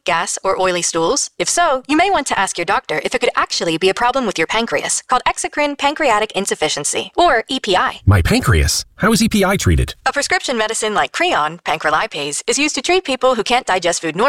gas, or oily stools? If so, you may want to ask your doctor if it could actually be a problem with your pancreas, called exocrine pancreatic insufficiency, or EPI. My pancreas? How is EPI treated? A prescription medicine like Creon, pancrelipase, is used to treat people who can't digest food normally